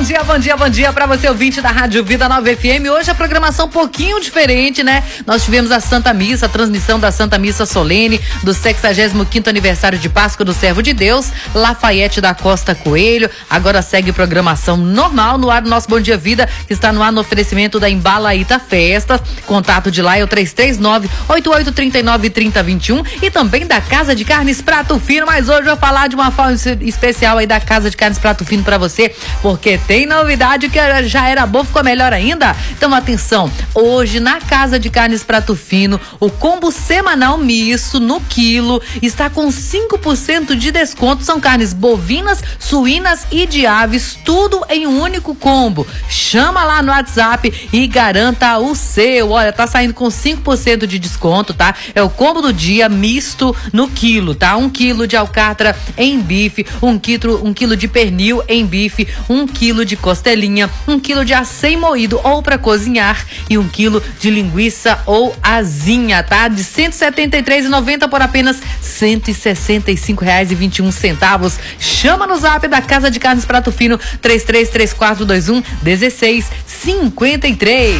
bom dia pra você, ouvinte da Rádio Vida Nova FM. Hoje a programação um pouquinho diferente, né? Nós tivemos a Santa Missa, a transmissão da Santa Missa Solene do 65º aniversário de Páscoa do Servo de Deus, Lafayette da Costa Coelho. Agora segue programação normal no ar do nosso Bom Dia Vida, que está no ar no oferecimento da Embalaíta Festas. Contato de lá é o 339-8839-3021 e também da Casa de Carnes Prato Fino. Mas hoje eu vou falar de uma forma especial aí da Casa de Carnes Prato Fino pra você, porque tem novidade que já era bom, ficou melhor ainda. Então atenção, hoje na Casa de Carnes Prato Fino, o combo semanal misto no quilo está com 5% de desconto. São carnes bovinas, suínas e de aves, tudo em um único combo. Chama lá no WhatsApp e garanta o seu. Olha, tá saindo com 5% de desconto, tá? É o combo do dia misto no quilo, tá? 1 quilo de alcatra em bife, 1 quilo de pernil em bife, 1 quilo de costelinha, 1 quilo de acém moído ou para cozinhar e 1 quilo de linguiça ou asinha, tá? De R$ 173,90 por apenas R$ 165,21. Chama no zap da Casa de Carnes Prato Fino, 333421 1653.